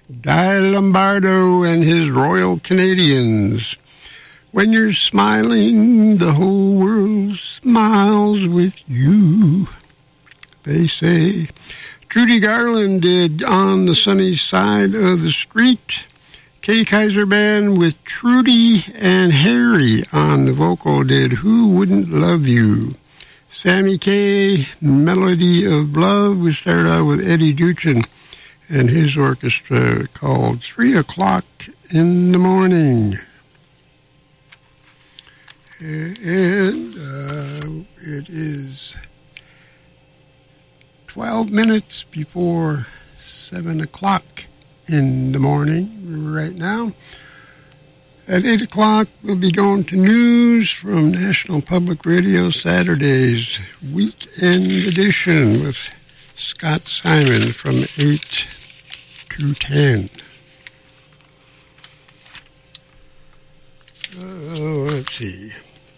Guy Lombardo and his Royal Canadians. When you're smiling, the whole world smiles with you, they say. Judy Garland did On the Sunny Side of the Street. Kay Kaiser Band with Trudy and Harry on the vocal did Who Wouldn't Love You. Sammy Kaye, Melody of Love. We started out with Eddie Duchin and his orchestra called 3 o'clock in the morning. And it is 12 minutes before 7 o'clock in the morning right now. At 8 o'clock, we'll be going to news from National Public Radio Saturday's Weekend Edition with Scott Simon from 8 to 10. Let's see.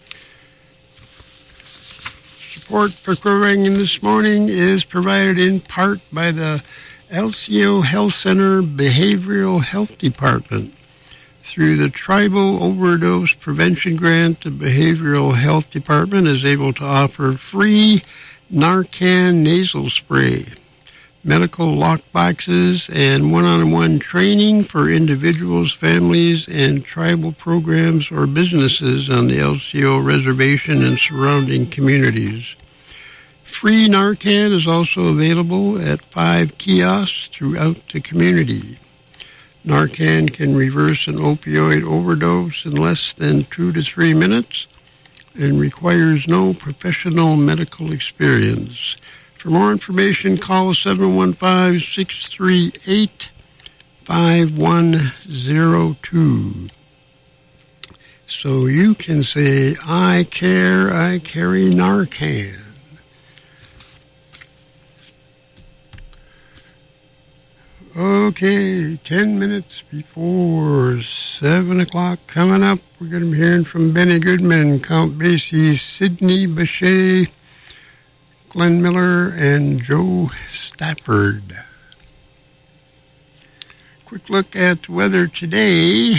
Support for programming this morning is provided in part by the LCO Health Center Behavioral Health Department. Through the Tribal Overdose Prevention Grant, the Behavioral Health Department is able to offer free Narcan nasal spray, medical lockboxes, and one-on-one training for individuals, families, and tribal programs or businesses on the LCO reservation and surrounding communities. Free Narcan is also available at 5 kiosks throughout the community. Narcan can reverse an opioid overdose in less than 2 to 3 minutes and requires no professional medical experience. For more information, call 715-638-5102. So you can say, I care, I carry Narcan. Okay, 10 minutes before 7 o'clock coming up. We're going to be hearing from Benny Goodman, Count Basie, Sidney Bechet, Glenn Miller, and Joe Stafford. Quick look at the weather today.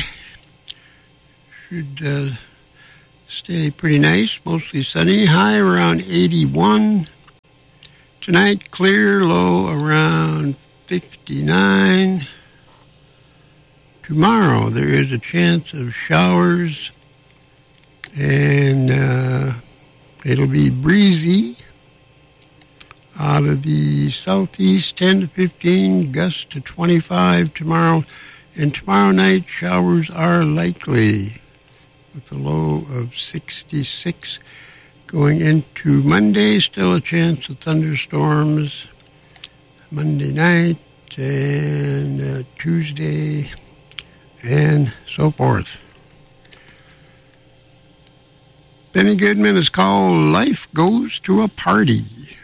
Should stay pretty nice, mostly sunny. High around 81. Tonight, clear, low around 59. Tomorrow there is a chance of showers, and it'll be breezy out of the southeast, 10 to 15, gusts to 25 tomorrow, and tomorrow night showers are likely with a low of 66. Going into Monday, still a chance of thunderstorms Monday night and Tuesday and so forth. Benny Goodman is called Life Goes to a Party.